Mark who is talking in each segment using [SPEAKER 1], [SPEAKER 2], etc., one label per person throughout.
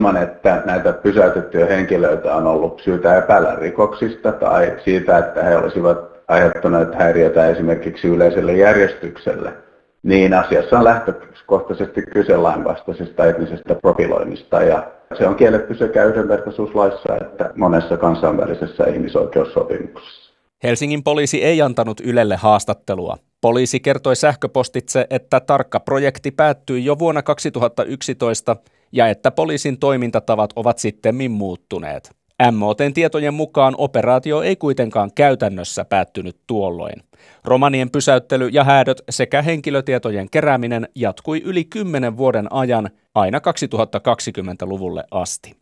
[SPEAKER 1] että näitä pysäytettyjä henkilöitä on ollut syytä epäillä rikoksista tai siitä, että he olisivat aiheuttaneet häiriötä esimerkiksi yleiselle järjestykselle, niin asiassa on lähtökohtaisesti kyse lainvastaisesta etnisestä profiloinnista, ja se on kielletty sekä yhdenvertaisuuslaissa että monessa kansainvälisessä ihmisoikeussopimuksessa.
[SPEAKER 2] Helsingin poliisi ei antanut Ylelle haastattelua. Poliisi kertoi sähköpostitse, että tarkka projekti päättyi jo vuonna 2011 ja että poliisin toimintatavat ovat sittemmin muuttuneet. MOT:n tietojen mukaan operaatio ei kuitenkaan käytännössä päättynyt tuolloin. Romanien pysäyttely ja häädöt sekä henkilötietojen kerääminen jatkui yli 10 vuoden ajan aina 2020-luvulle asti.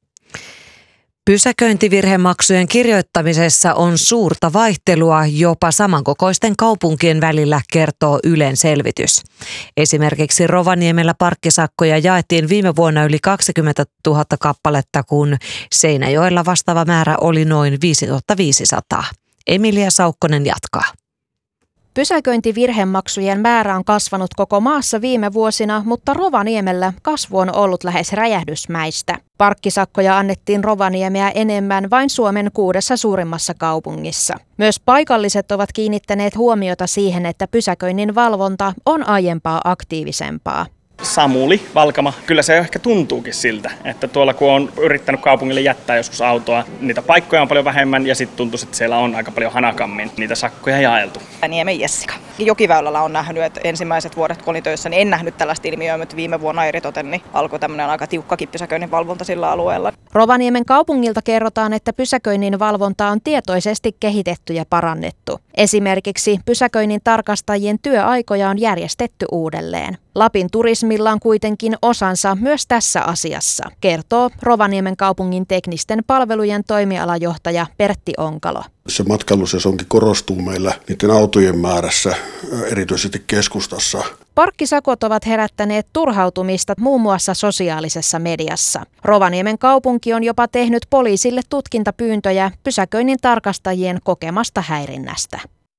[SPEAKER 3] Pysäköintivirhemaksujen kirjoittamisessa on suurta vaihtelua jopa samankokoisten kaupunkien välillä, kertoo Ylen selvitys. Esimerkiksi Rovaniemellä parkkisakkoja jaettiin viime vuonna yli 20 000 kappaletta, kun Seinäjoella vastaava määrä oli noin 5 500. Emilia Saukkonen jatkaa.
[SPEAKER 4] Pysäköintivirhemaksujen määrä on kasvanut koko maassa viime vuosina, mutta Rovaniemellä kasvu on ollut lähes räjähdysmäistä. Parkkisakkoja annettiin Rovaniemeä enemmän vain Suomen 6 suurimmassa kaupungissa. Myös paikalliset ovat kiinnittäneet huomiota siihen, että pysäköinnin valvonta on aiempaa aktiivisempaa.
[SPEAKER 5] Samuli, Valkama, kyllä se ehkä tuntuukin siltä, että tuolla kun on yrittänyt kaupungille jättää joskus autoa, niitä paikkoja on paljon vähemmän ja sitten tuntuu, että siellä on aika paljon hanakammin niitä sakkoja jaeltu.
[SPEAKER 6] Niemen Jessica. Jokiväylällä on nähnyt, että ensimmäiset vuodet kun olin töissä, niin en nähnyt tällaista ilmiöä, mutta viime vuonna eritoten niin alkoi tämmöinen aika tiukkakin pysäköinnin valvonta sillä alueella.
[SPEAKER 4] Rovaniemen kaupungilta kerrotaan, että pysäköinnin valvontaa on tietoisesti kehitetty ja parannettu. Esimerkiksi pysäköinnin tarkastajien työaikoja on järjestetty uudelleen. Lapin turismilla on kuitenkin osansa myös tässä asiassa, kertoo Rovaniemen kaupungin teknisten palvelujen toimialajohtaja Pertti Onkalo.
[SPEAKER 7] Se matkailusesonki korostuu meillä niiden autojen määrässä, erityisesti keskustassa.
[SPEAKER 4] Parkkisakot ovat herättäneet turhautumista muun muassa sosiaalisessa mediassa. Rovaniemen kaupunki on jopa tehnyt poliisille tutkintapyyntöjä pysäköinnin tarkastajien kokemasta häirinnästä.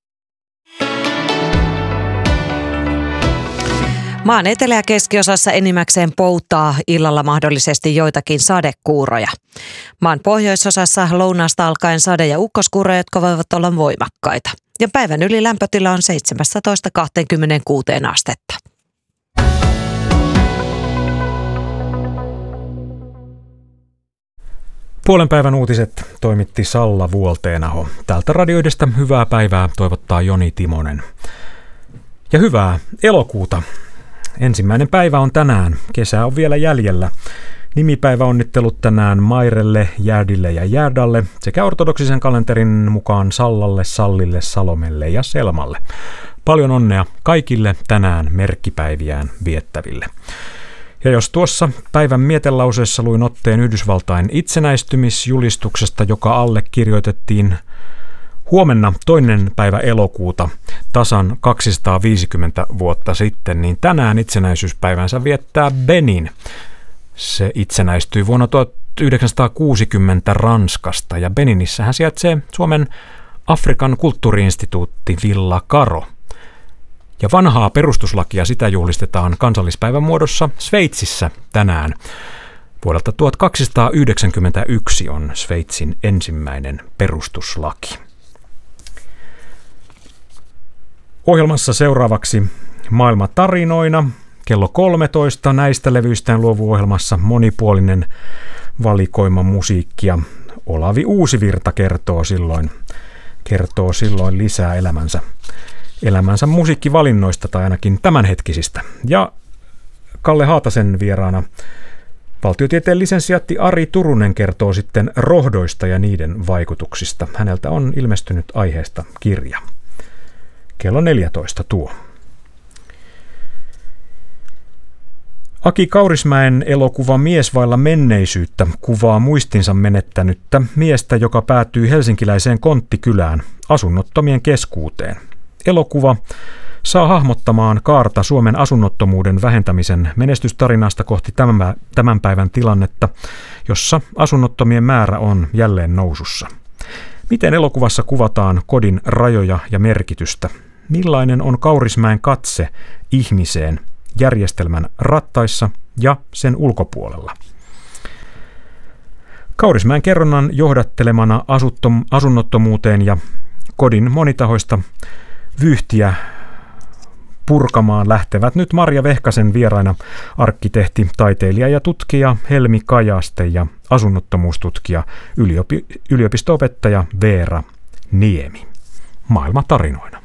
[SPEAKER 3] Maan etelä- ja keskiosassa enimmäkseen poutaa, illalla mahdollisesti joitakin sadekuuroja. Maan pohjoisosassa lounaasta alkaen sade- ja ukkoskuuroja, jotka voivat olla voimakkaita. Ja päivän yli lämpötila on 17-26 astetta.
[SPEAKER 8] Puolen päivän uutiset toimitti Salla Vuolteenaho. Täältä radioidesta hyvää päivää toivottaa Joni Timonen. Ja hyvää elokuuta. Ensimmäinen päivä on tänään. Kesä on vielä jäljellä. Nimipäiväonnittelut tänään Mairelle, Jäädille ja Jäädalle sekä ortodoksisen kalenterin mukaan Sallalle, Sallille, Salomelle ja Selmalle. Paljon onnea kaikille tänään merkkipäiviään viettäville. Ja jos tuossa päivän mietelauseessa luin otteen Yhdysvaltain itsenäistymisjulistuksesta, joka allekirjoitettiin huomenna 2. päivä elokuuta tasan 250 vuotta sitten, niin tänään itsenäisyyspäivänsä viettää Benin. Se itsenäistyi vuonna 1960 Ranskasta ja Beninissähän sijaitsee Suomen Afrikan kulttuuriinstituutti Villa Caro. Ja vanhaa perustuslakia sitä juhlistetaan kansallispäivän muodossa Sveitsissä tänään. Vuodelta 1291 on Sveitsin ensimmäinen perustuslaki. Ohjelmassa seuraavaksi Maailma tarinoina. Kello 13 näistä levyistään luovuohjelmassa monipuolinen valikoima musiikkia. Olavi Uusivirta kertoo silloin lisää elämänsä musiikkivalinnoista tai ainakin tämänhetkisistä. Ja Kalle Haatasen vieraana valtiotieteen lisensiaatti Ari Turunen kertoo sitten rohdoista ja niiden vaikutuksista. Häneltä on ilmestynyt aiheesta kirja. Kello 14 tuo. Aki Kaurismäen elokuva Mies vailla menneisyyttä kuvaa muistinsa menettänyttä miestä, joka päätyy helsinkiläiseen konttikylään asunnottomien keskuuteen. Elokuva saa hahmottamaan kaarta Suomen asunnottomuuden vähentämisen menestystarinasta kohti tämän päivän tilannetta, jossa asunnottomien määrä on jälleen nousussa. Miten elokuvassa kuvataan kodin rajoja ja merkitystä? Millainen on Kaurismäen katse ihmiseen järjestelmän rattaissa ja sen ulkopuolella? Kaurismäen kerronnan johdattelemana asunnottomuuteen ja kodin monitahoista vyyhtiä purkamaan lähtevät nyt Marja Vehkasen vieraina arkkitehti, taiteilija ja tutkija Helmi Kajaste ja asunnottomuustutkija yliopisto-opettaja Veera Niemi. Maailma tarinoina.